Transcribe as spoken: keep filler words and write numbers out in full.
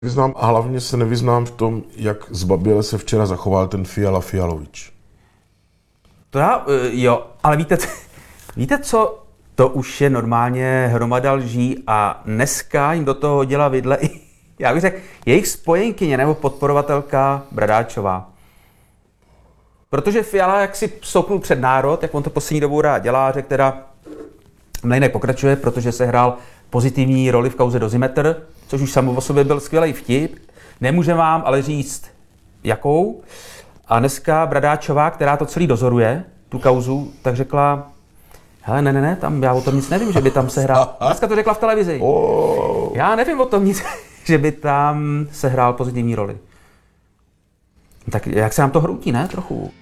Vyznám a hlavně se nevyznám v tom, jak zbaběle se včera zachoval ten Fiala Fialovič. To já, jo, ale víte, víte co, to už je normálně hromada lží a dneska jim do toho hodila vidle i, já bych řekl, jejich spojenkyně nebo podporovatelka Bradáčová. Protože Fiala jak si souknul před národ, jak on to poslední dobou rád dělá, řekl teda, Mlejnek pokračuje, protože se hrál pozitivní roli v kauze Dozimetr, což už samo o sobě byl skvělý vtip. Nemůžeme vám ale říct, jakou. A dneska Bradáčová, která to celý dozoruje, tu kauzu, tak řekla, hele, ne, ne, ne, tam já o tom nic nevím, že by tam se hrál. Dneska to řekla v televizi. Oh. Já nevím o tom nic, že by tam se hrál pozitivní roli. Tak jak se nám to hroutí, ne? Trochu.